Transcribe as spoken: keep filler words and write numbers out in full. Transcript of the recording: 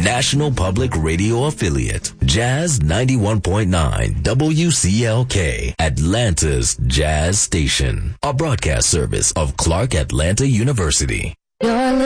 National Public Radio affiliate, Jazz ninety-one point nine W C L K, Atlanta's Jazz Station, a broadcast service of Clark Atlanta University.